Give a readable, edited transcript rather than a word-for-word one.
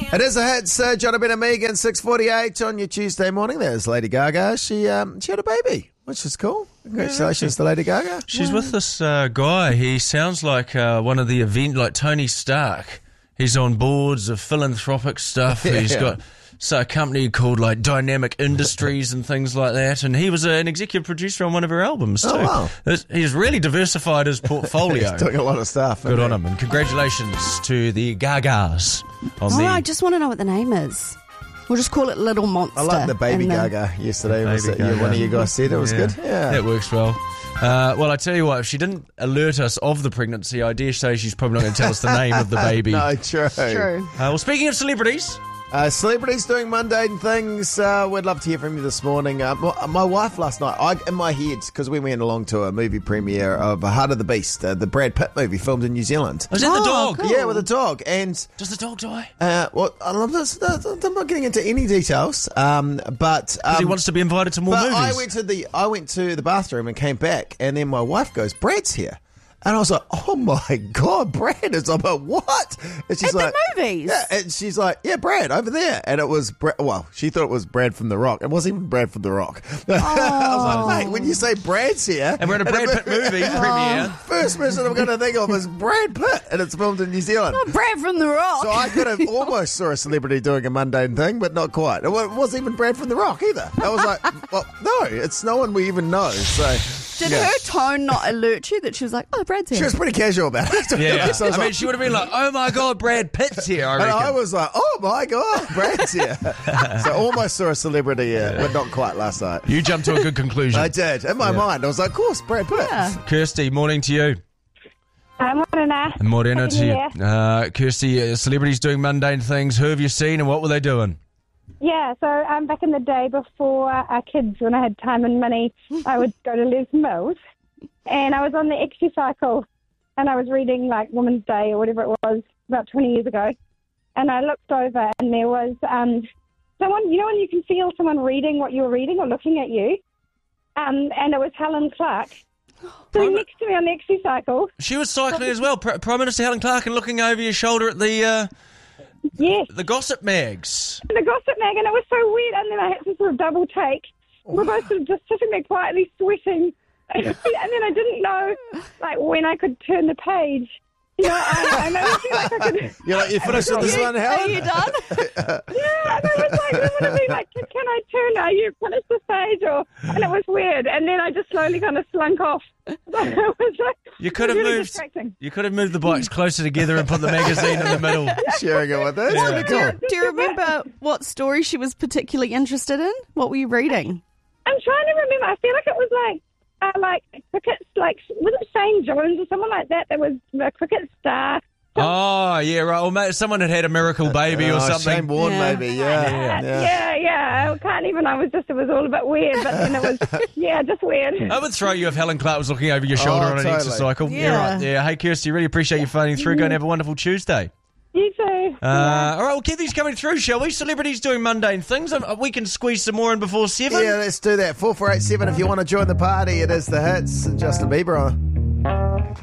It is a hit, Jonathan and Megan, 6:48 on your Tuesday morning. There's Lady Gaga. She had a baby, which is cool. Congratulations to Lady Gaga. She's with this guy. He sounds like one of the like Tony Stark. He's on boards of philanthropic stuff. He's got a company called like Dynamic Industries and things like that. And he was an executive producer on one of her albums too. Oh, wow. He's really diversified his portfolio. He's doing a lot of stuff. Good on him. And congratulations to the Gagas. I just want to know what the name is. We'll just call it Little Monster. I like the baby Gaga yesterday. One of you guys said it was good. Yeah, that works well. Well, I tell you what, if she didn't alert us of the pregnancy, I dare say she's probably not going to tell us the name of the baby. No, true. Well, speaking of celebrities... celebrities doing mundane things. We'd love to hear from you this morning. My wife last night, in my head, because we went along to a movie premiere of Heart of the Beast, the Brad Pitt movie filmed in New Zealand. Was that the dog? Cool. Yeah, with a dog. And does the dog die? well, I love this. I'm not getting into any details. But he wants to be invited to more movies. I went to the bathroom and came back, and then my wife goes, "Brad's here." And I was like, oh my God, Brad. It's like, what? And she's At the movies? Yeah, and she's like, yeah, Brad, over there. And it was, she thought it was Brad from The Rock. It wasn't even Brad from The Rock. I was like, mate, when you say Brad's here. And we're in a Brad Pitt movie premiere. First person I'm going to think of is Brad Pitt. And it's filmed in New Zealand. Not Brad from The Rock. So I could have almost saw a celebrity doing a mundane thing, but not quite. It wasn't even Brad from The Rock either. I was like, well, no, it's no one we even know. So. Did her tone not alert you that she was like, oh, Brad's here? She was pretty casual about it. Yeah. So I mean, she would have been like, oh my God, Brad Pitt's here, I reckon. And I was like, oh my God, Brad's here. So almost saw a celebrity here, but not quite last night. You jumped to a good conclusion. I did. In my mind, I was like, of course, Brad Pitt. Yeah. Kirsty, morning to you. Morena. Morena to you. Kirsty, celebrities doing mundane things. Who have you seen and what were they doing? Yeah, so back in the day before our kids, when I had time and money, I would go to Les Mills. And I was on the Exi-cycle, and I was reading, like, Women's Day or whatever it was, about 20 years ago. And I looked over, and there was someone, you know when you can feel someone reading what you were reading or looking at you? And it was Helen Clark. Sitting next to me on the Exi-cycle. She was cycling as well. Prime Minister Helen Clark, and looking over your shoulder at the... Yes. The gossip mags. The gossip mag, and it was so weird, and then I had to sort of double take. We're both sort of just sitting there quietly sweating. And then I didn't know, like, when I could turn the page. You know, I never feel like I could... You're like, you finished with this one, Helen? Are you done? Yeah, and I was like, it would have been like, can I turn? Are you finished the page? And it was weird. And then I just slowly kind of slunk off. So it was like, You could have really moved. distracting. You could have moved the bikes closer together and put the magazine in the middle. Sharing it with us. Yeah. Cool. Do you remember what story she was particularly interested in? What were you reading? I'm trying to remember. I feel like it was like cricket, like, was it Shane Jones or someone like that? That was a cricket star. Oh, yeah, right. Or maybe someone had had a miracle baby or something. Shane Warne, Yeah. maybe. Yeah. Yeah. I can't even. It was all a bit weird, but then it was, just weird. I would throw you if Helen Clark was looking over your shoulder on an totally. exercycle. Yeah. Right. Yeah. Hey, Kirsty, really appreciate you phoning through. Go and have a wonderful Tuesday. You too. All right, we'll keep these coming through, shall we? Celebrities doing mundane things. We can squeeze some more in before 7. Yeah, let's do that. 4487 if you want to join the party. It is the hits and Justin Bieber on.